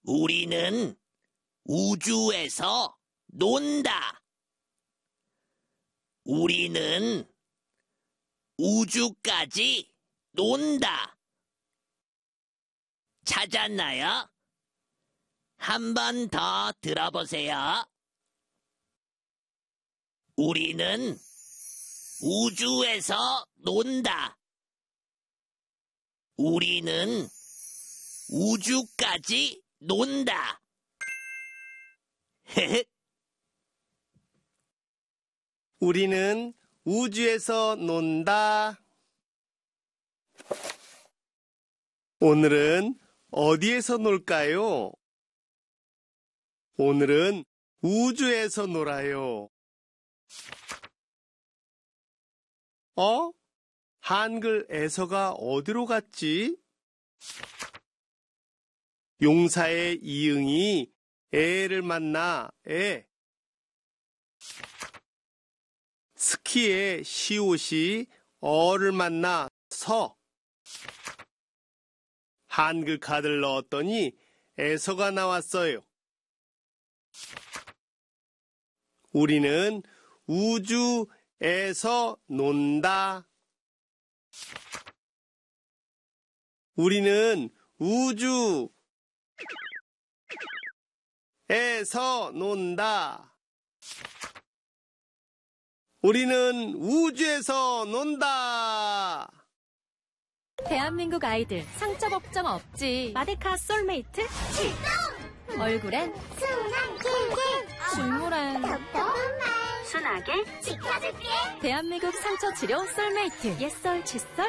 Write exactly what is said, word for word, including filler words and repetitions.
우리는 우주에서 논다. 우리는 우주까지 논다. 찾았나요? 한 번 더 들어보세요. 우리는 우주에서 논다. 우리는 우주까지 논다. 우리는 우주에서 논다. 오늘은 어디에서 놀까요? 오늘은 우주에서 놀아요. 어? 한글 에서가 어디로 갔지? 용사의 이응이 애를 만나 애. 스키의 시옷이 어를 만나 서. 한글 카드를 넣었더니 에서가 나왔어요. 우리는 우주에서 논다. 우리는 우주에서 논다. 우리는 우주에서 논다. 대한민국 아이들 상처 걱정 없지. 마데카 솔메이트 출동! 얼굴엔 순한 꿀꿀, 식물엔 답답한 말 순하게 지켜줄게. 대한민국 상처 치료 솔메이트. 옛설 칫솔